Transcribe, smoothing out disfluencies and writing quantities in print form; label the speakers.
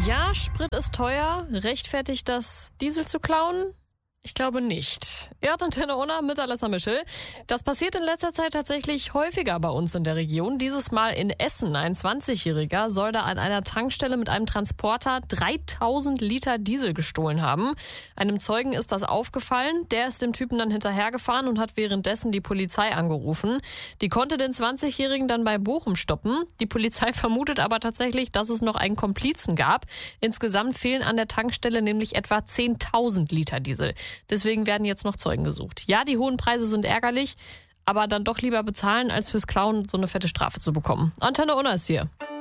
Speaker 1: Ja, Sprit ist teuer. Rechtfertigt das, Diesel zu klauen? Ich glaube nicht. Erdantenne Unna mit Alessa Mischel. Das passiert in letzter Zeit tatsächlich häufiger bei uns in der Region. Dieses Mal in Essen. Ein 20-Jähriger soll da an einer Tankstelle mit einem Transporter 3000 Liter Diesel gestohlen haben. Einem Zeugen ist das aufgefallen. Der ist dem Typen dann hinterhergefahren und hat währenddessen die Polizei angerufen. Die konnte den 20-Jährigen dann bei Bochum stoppen. Die Polizei vermutet aber tatsächlich, dass es noch einen Komplizen gab. Insgesamt fehlen an der Tankstelle nämlich etwa 10.000 Liter Diesel. Deswegen werden jetzt noch Zeugen gesucht. Ja, die hohen Preise sind ärgerlich, aber dann doch lieber bezahlen, als fürs Klauen so eine fette Strafe zu bekommen. Antenne Unna ist hier.